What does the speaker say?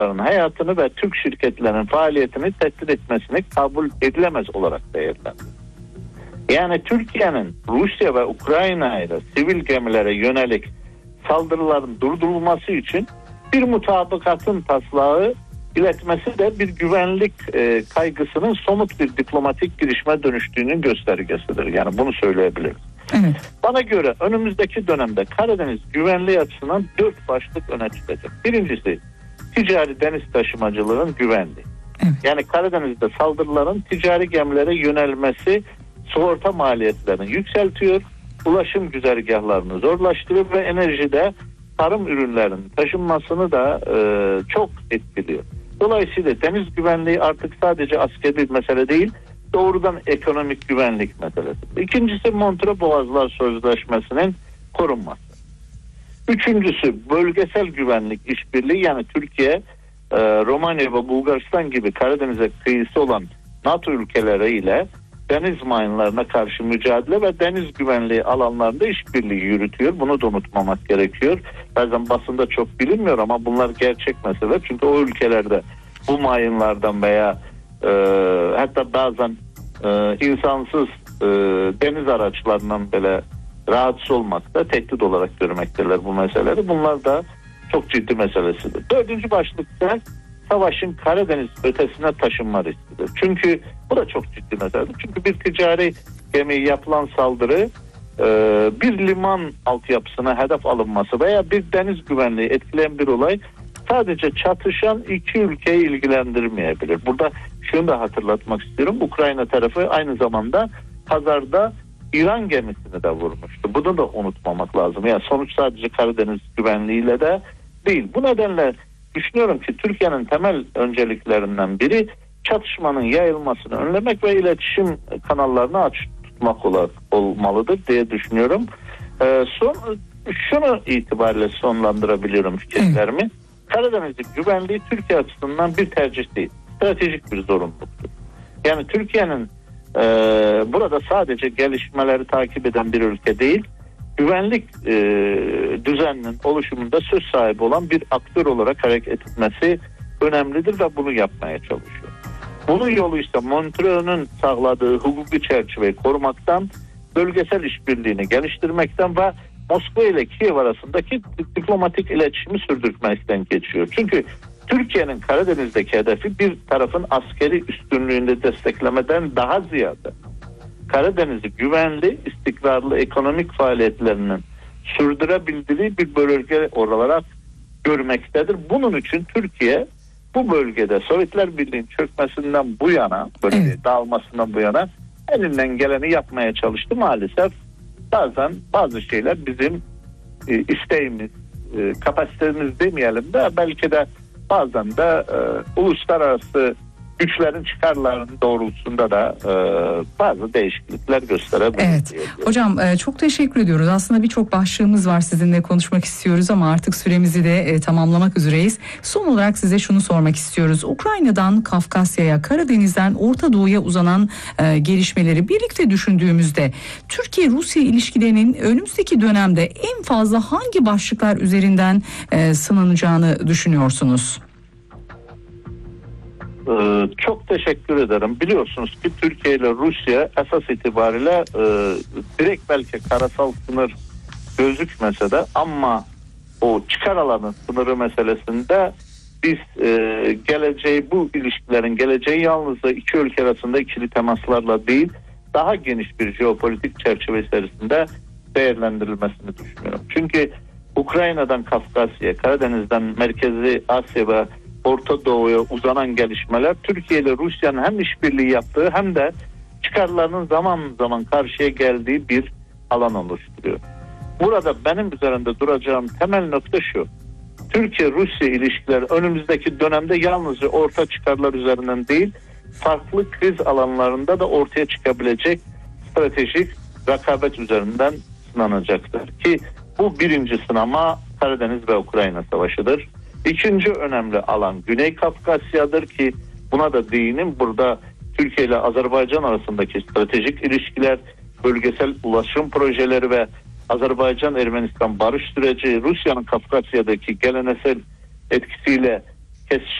vatandaşlarının hayatını ve Türk şirketlerinin faaliyetini tehdit etmesini kabul edilemez olarak değerlendiriyor. Yani Türkiye'nin Rusya ve Ukrayna ile sivil gemilere yönelik saldırıların durdurulması için bir mutabakatın taslağı iletmesi de bir güvenlik kaygısının somut bir diplomatik girişime dönüştüğünün göstergesidir. Yani bunu söyleyebiliriz. Evet. Bana göre önümüzdeki dönemde Karadeniz güvenliği açısından 4 başlık öne çıkacak. Birincisi ticari deniz taşımacılığın güvenliği. Evet. Yani Karadeniz'de saldırıların ticari gemilere yönelmesi sigorta maliyetlerini yükseltiyor, ulaşım güzergahlarını zorlaştırıyor ve enerjide tarım ürünlerinin taşınmasını da çok etkiliyor. Dolayısıyla deniz güvenliği artık sadece askeri bir mesele değil, doğrudan ekonomik güvenlik meselesi. İkincisi Montreux Boğazlar Sözleşmesi'nin korunması. Üçüncüsü bölgesel güvenlik işbirliği, yani Türkiye, Romanya ve Bulgaristan gibi Karadeniz'e kıyısı olan NATO ülkeleriyle deniz mayınlarına karşı mücadele ve deniz güvenliği alanlarında işbirliği yürütüyor. Bunu da unutmamak gerekiyor. Bazen basında çok bilinmiyor ama bunlar gerçek mesele. Çünkü o ülkelerde bu mayınlardan veya hatta bazen insansız deniz araçlarından bile rahatsız olmakta, tehdit olarak görmekteler bu meseleleri. Bunlar da çok ciddi meselesidir. Dördüncü başlık ise savaşın Karadeniz ötesine taşınma riskidir. Çünkü bu da çok ciddi meseledir. Çünkü bir ticari gemiye yapılan saldırı bir liman altyapısına hedef alınması veya bir deniz güvenliği etkileyen bir olay sadece çatışan iki ülkeyi ilgilendirmeyebilir. Burada şunu da hatırlatmak istiyorum. Ukrayna tarafı aynı zamanda pazarda İran gemisini de vurmuştu. Bunu da unutmamak lazım. Yani sonuç sadece Karadeniz güvenliğiyle de değil. Bu nedenle düşünüyorum ki Türkiye'nin temel önceliklerinden biri çatışmanın yayılmasını önlemek ve iletişim kanallarını açık tutmak olmalıdır diye düşünüyorum. Şunu itibariyle sonlandırabiliyorum fikirlerimi. Karadeniz'in güvenliği Türkiye açısından bir tercih değil, stratejik bir zorunluluktur. Yani Türkiye'nin burada sadece gelişmeleri takip eden bir ülke değil, güvenlik düzeninin oluşumunda söz sahibi olan bir aktör olarak hareket etmesi önemlidir ve bunu yapmaya çalışıyor. Bunun yolu ise Montreux'un sağladığı hukuki çerçeveyi korumaktan, bölgesel işbirliğini geliştirmekten ve Moskova ile Kiev arasındaki diplomatik iletişimi sürdürmekten geçiyor. Çünkü Türkiye'nin Karadeniz'deki hedefi bir tarafın askeri üstünlüğünde desteklemeden daha ziyade Karadeniz'i güvenli, istikrarlı ekonomik faaliyetlerinin sürdürebildiği bir bölge olarak görmektedir. Bunun için Türkiye bu bölgede Sovyetler Birliği'nin çökmesinden bu yana, dağılmasından bu yana elinden geleni yapmaya çalıştı. Maalesef bazen bazı şeyler bizim isteğimiz, kapasitemiz demeyelim de belki de bazen de uluslararası güçlerin çıkarlarının doğrultusunda da bazı değişiklikler gösterebilir. Evet. Hocam çok teşekkür ediyoruz. Aslında birçok başlığımız var, sizinle konuşmak istiyoruz ama artık süremizi de tamamlamak üzereyiz. Son olarak size şunu sormak istiyoruz. Ukrayna'dan Kafkasya'ya, Karadeniz'den Orta Doğu'ya uzanan gelişmeleri birlikte düşündüğümüzde Türkiye-Rusya ilişkilerinin önümüzdeki dönemde en fazla hangi başlıklar üzerinden sınanacağını düşünüyorsunuz? Çok teşekkür ederim. Biliyorsunuz ki Türkiye ile Rusya esas itibariyle direkt belki karasal sınır gözükmese de ama o çıkar alanı sınırı meselesinde biz bu ilişkilerin geleceği yalnızca iki ülke arasında ikili temaslarla değil, daha geniş bir jeopolitik çerçeve içerisinde değerlendirilmesini düşünüyorum. Çünkü Ukrayna'dan Kafkasya, Karadeniz'den Merkezi Asya ve Orta Doğu'ya uzanan gelişmeler Türkiye ile Rusya'nın hem işbirliği yaptığı hem de çıkarlarının zaman zaman karşıya geldiği bir alan oluşturuyor. Burada benim üzerinde duracağım temel nokta şu: Türkiye-Rusya ilişkileri önümüzdeki dönemde yalnızca orta çıkarlar üzerinden değil, farklı kriz alanlarında da ortaya çıkabilecek stratejik rekabet üzerinden sınanacaktır. Ki bu birinci sınama Karadeniz ve Ukrayna Savaşı'dır. İkinci önemli alan Güney Kafkasya'dır ki buna da değinim. Burada Türkiye ile Azerbaycan arasındaki stratejik ilişkiler, bölgesel ulaşım projeleri ve Azerbaycan-Ermenistan barış süreci, Rusya'nın Kafkasya'daki geleneksel etkisiyle kesişen